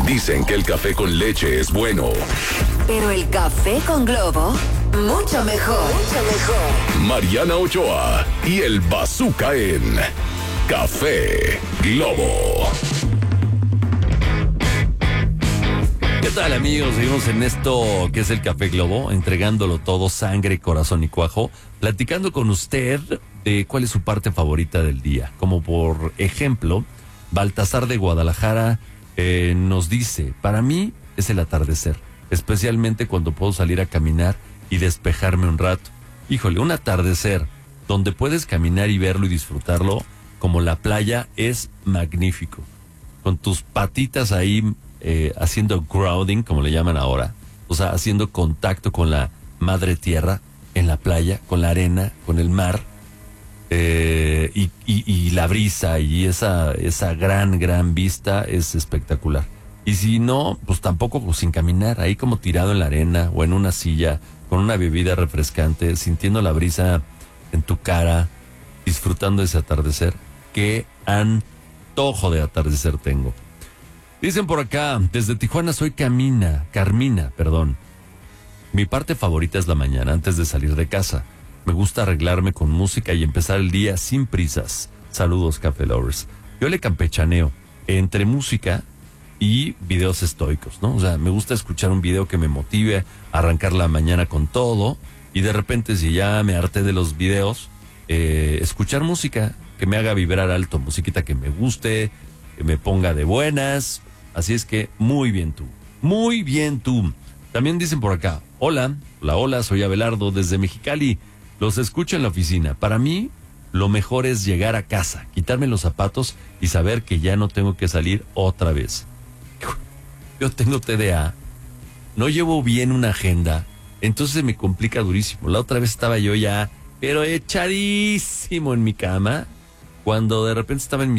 Dicen que el café con leche es bueno. Pero el café con Globo, mucho mejor. Mucho mejor. Mariana Ochoa y el Bazooka en Café Globo. ¿Qué tal, amigos? Seguimos en esto que es el Café Globo, entregándolo todo, sangre, corazón y cuajo, platicando con usted de cuál es su parte favorita del día. Como por ejemplo, Baltasar de Guadalajara nos dice, para mí es el atardecer, especialmente cuando puedo salir a caminar y despejarme un rato. Híjole, un atardecer donde puedes caminar y verlo y disfrutarlo, como la playa, es magnífico. Con tus patitas ahí haciendo grounding, como le llaman ahora, o sea, haciendo contacto con la madre tierra en la playa, con la arena, con el mar, y la brisa y esa gran vista es espectacular. Y si no, pues tampoco pues, sin caminar, ahí como tirado en la arena o en una silla, con una bebida refrescante, sintiendo la brisa en tu cara, disfrutando de ese atardecer. Qué antojo de atardecer tengo. Dicen por acá, desde Tijuana soy Carmina, perdón. Mi parte favorita es la mañana antes de salir de casa. Me gusta arreglarme con música y empezar el día sin prisas. Saludos, Café Lovers. Yo le campechaneo entre música y videos estoicos, ¿no? O sea, me gusta escuchar un video que me motive a arrancar la mañana con todo y de repente, si ya me harté de los videos, escuchar música que me haga vibrar alto, musiquita que me guste, que me ponga de buenas. Así es que muy bien tú, muy bien tú. También dicen por acá, hola, soy Abelardo desde Mexicali, los escucho en la oficina. Para mí, lo mejor es llegar a casa, quitarme los zapatos y saber que ya no tengo que salir otra vez. Yo tengo TDA, no llevo bien una agenda, entonces me complica durísimo. La otra vez estaba yo ya, pero echadísimo en mi cama, cuando de repente estaba en mi